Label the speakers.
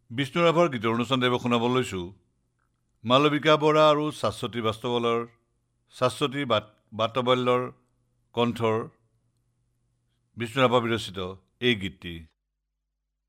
Speaker 1: বিষ্ণুৰাভৰ গীতৰ অনুষ্ঠান দেৱ শুনাব লৈছোঁ মালবিকা বৰা আৰু শাশ্বতী বাস্তৱলৰ শাশ্বতী বাটবল্যৰ কণ্ঠৰ বিষ্ণুৰাভা বিৰচিত এই গীতটি।